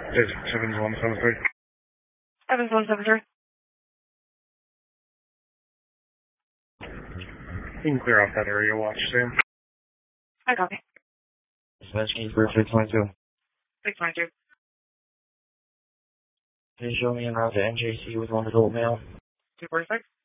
Evans 173. Evans 173. You can clear off that area, watch, Sam. I copy. Dispatch, can you clear 622? 622. Can you show me en route to NJC with one adult male? 246.